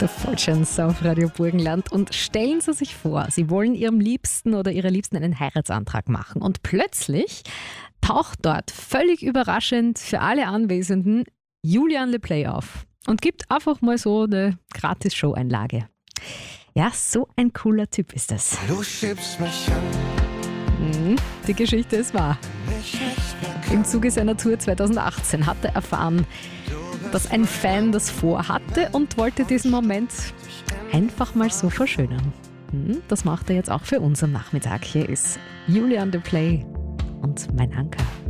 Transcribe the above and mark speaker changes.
Speaker 1: Der Fortunes auf Radio Burgenland. Und stellen Sie sich vor, Sie wollen Ihrem Liebsten oder Ihrer Liebsten einen Heiratsantrag machen. Und plötzlich taucht dort völlig überraschend für alle Anwesenden Julian Le Play auf und gibt einfach mal so eine Gratis-Show-Einlage. Ja, so ein cooler Typ ist das.
Speaker 2: Du schiebst mich an.
Speaker 1: Die Geschichte ist wahr. Im Zuge seiner Tour 2018 hat er erfahren, dass ein Fan das vorhatte und wollte diesen Moment einfach mal so verschönern. Das macht er jetzt auch für uns am Nachmittag. Hier ist Julian Le Play und Mein Anker.